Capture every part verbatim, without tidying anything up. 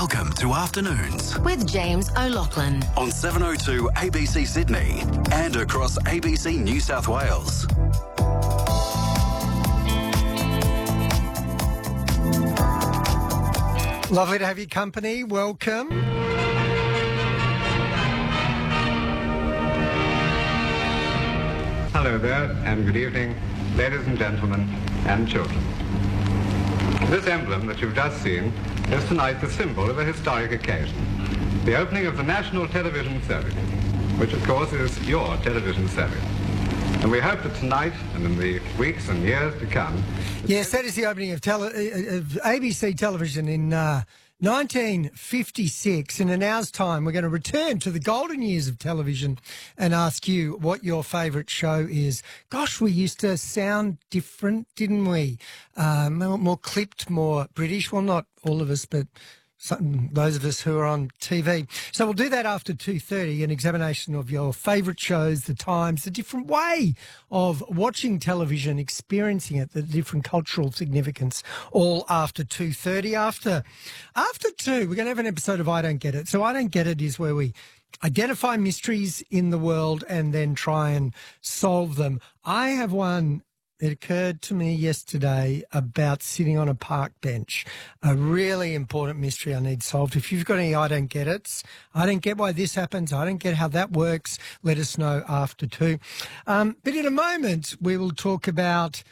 Welcome to Afternoons with James O'Loughlin on seven oh two A B C Sydney and across A B C New South Wales. Lovely to have your company. Welcome. Hello there, and good evening, ladies and gentlemen, and children. This emblem that you've just seen is tonight the symbol of a historic occasion, the opening of the National Television Service, which of course is your television service. And we hope that tonight and in the weeks and years to come... Yes, that is the opening of, tele- of A B C television in uh, nineteen fifty-six. In an hour's time, we're going to return to the golden years of television and ask you what your favourite show is. Gosh, we used to sound different, didn't we? Uh, more, more clipped, more British. Well, not all of us, but... Some, those of us who are on T V. So we'll do that after two thirty, an examination of your favourite shows, the times, the different way of watching television, experiencing it, the different cultural significance, all after two thirty. After, after two, we're going to have an episode of I Don't Get It. So I Don't Get It is where we identify mysteries in the world and then try and solve them. I have one. It occurred to me yesterday about sitting on a park bench, a really important mystery I need solved. If you've got any I don't get it's, I don't get why this happens, I don't get how that works, let us know after two. Um, but in a moment, we will talk about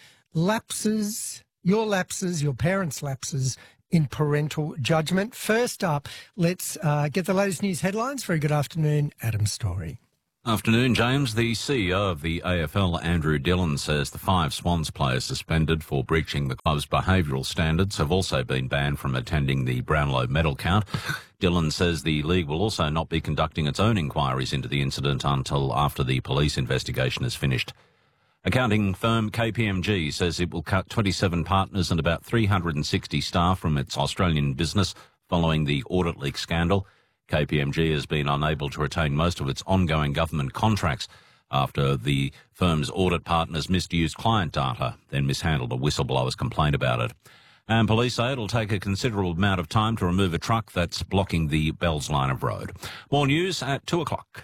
lapses, your lapses, your parents' lapses in parental judgment. First up, let's uh, get the latest news headlines. Very good afternoon, Adam Story. Afternoon, James. The C E O of the A F L, Andrew Dillon, says the five Swans players suspended for breaching the club's behavioural standards have also been banned from attending the Brownlow medal count. Dillon says the league will also not be conducting its own inquiries into the incident until after the police investigation is finished. Accounting firm K P M G says it will cut twenty-seven partners and about three hundred sixty staff from its Australian business following the audit leak scandal. K P M G has been unable to retain most of its ongoing government contracts after the firm's audit partners misused client data, then mishandled a whistleblower's complaint about it. And police say it'll take a considerable amount of time to remove a truck that's blocking the Bells line of road. More news at two o'clock.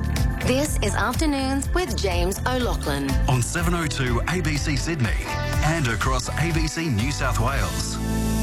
This is Afternoons with James O'Loughlin on seven oh two A B C Sydney and across A B C New South Wales.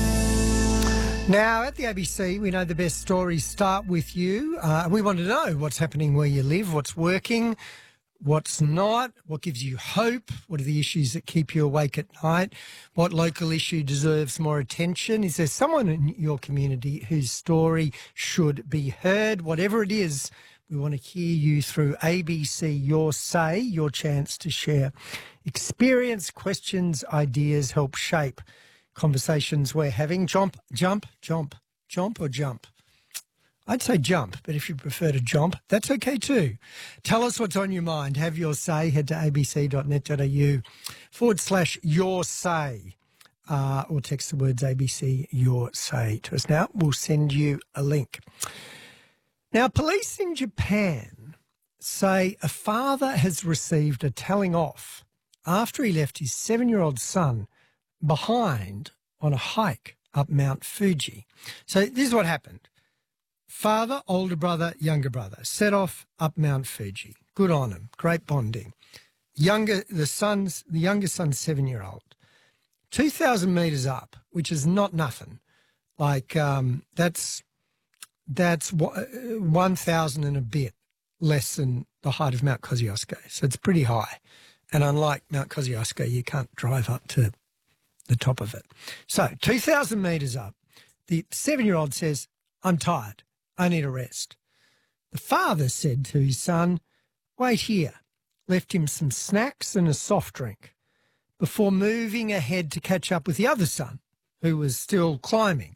Now, at the A B C, we know the best stories start with you. Uh, we want to know what's happening where you live, what's working, what's not, what gives you hope, what are the issues that keep you awake at night, what local issue deserves more attention. Is there someone in your community whose story should be heard? Whatever it is, we want to hear you through A B C Your Say, your chance to share experience, questions, ideas, help shape conversations we're having. Jump, jump, jump, jump or jump? I'd say jump, but if you prefer to jump, that's okay too. Tell us what's on your mind. Have your say. Head to abc.net.au forward slash your say uh, or text the words A B C your say to us. Now, we'll send you a link. Now, police in Japan say a father has received a telling off after he left his seven-year-old son behind on a hike up Mount Fuji. So this is what happened. Father, older brother, younger brother set off up Mount Fuji. Good on him. Great bonding. Younger, the son's, the younger son's seven-year-old. two thousand metres up, which is not nothing. Like, um, that's, that's one thousand and a bit less than the height of Mount Kosciuszko. So it's pretty high. And unlike Mount Kosciuszko, you can't drive up to the top of it. So two thousand metres up, the seven-year-old says, I'm tired. I need a rest. The father said to his son, wait here, left him some snacks and a soft drink before moving ahead to catch up with the other son, who was still climbing.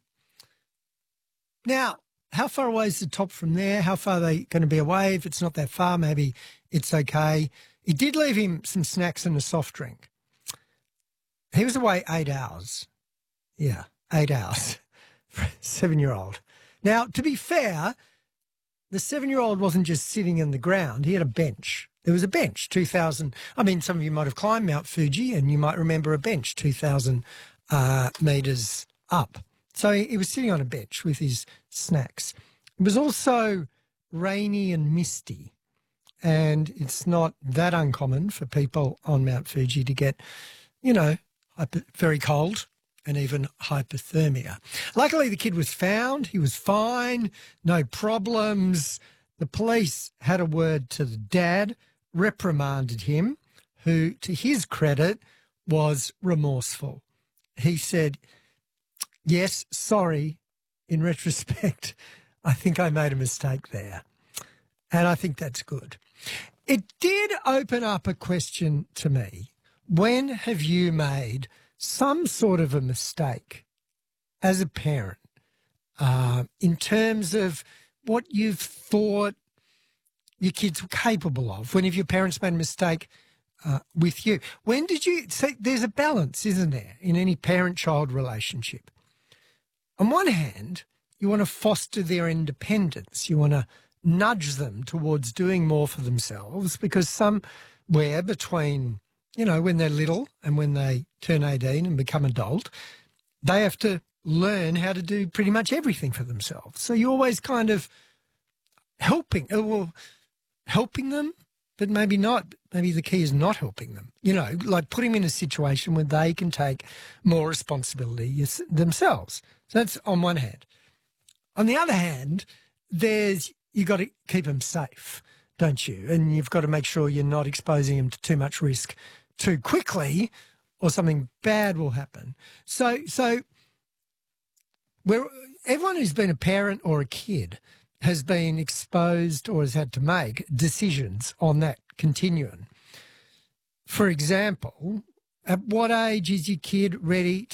Now, how far away is the top from there? How far are they going to be away? If it's not that far, maybe it's okay. He did leave him some snacks and a soft drink. He was away eight hours. Yeah, eight hours for a seven-year-old. Now, to be fair, the seven-year-old wasn't just sitting in the ground. He had a bench. There was a bench, two thousand. I mean, some of you might have climbed Mount Fuji and you might remember a bench two thousand uh, metres up. So he, he was sitting on a bench with his snacks. It was also rainy and misty, and it's not that uncommon for people on Mount Fuji to get, you know, hyper, very cold and even hypothermia. Luckily, the kid was found. He was fine, no problems. The police had a word to the dad, reprimanded him, who, to his credit, was remorseful. He said, yes, sorry, in retrospect, I think I made a mistake there. And I think that's good. It did open up a question to me. When have you made some sort of a mistake as a parent uh, in terms of what you've thought your kids were capable of? When have your parents made a mistake uh, with you? When did you see? There's a balance, isn't there, in any parent-child relationship? On one hand, you want to foster their independence. You want to nudge them towards doing more for themselves, because somewhere between, you know, when they're little and when they turn eighteen and become adult, they have to learn how to do pretty much everything for themselves. So you're always kind of helping, well, helping them, but maybe not. Maybe the key is not helping them, you know, like putting them in a situation where they can take more responsibility themselves. So that's on one hand. On the other hand, there's, you got to keep them safe, don't you? And you've got to make sure you're not exposing them to too much risk too quickly, or something bad will happen. So, so where everyone who's been a parent or a kid has been exposed or has had to make decisions on that continuum. For example, at what age is your kid ready